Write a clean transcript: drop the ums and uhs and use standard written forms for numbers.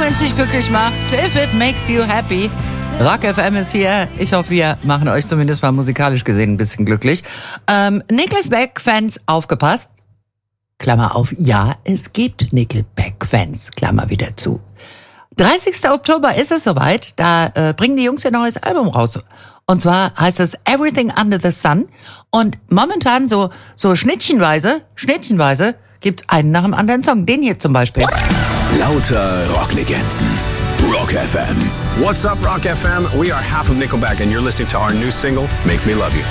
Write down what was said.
wenn es dich glücklich macht. If it makes you happy. Rock FM ist hier. Ich hoffe, wir machen euch zumindest mal musikalisch gesehen ein bisschen glücklich. Nickelback-Fans, aufgepasst. Klammer auf, ja, es gibt Nickelback-Fans. Klammer wieder zu. 30. Oktober ist es soweit. Da bringen die Jungs ihr neues Album raus. Und zwar heißt es Everything Under the Sun. Und momentan so schnittchenweise gibt's einen nach dem anderen Song. Den hier zum Beispiel. Lauter Rocklegenden. Rock FM. What's up, Rock FM? We are half of Nickelback, and you're listening to our new single, Make Me Love You.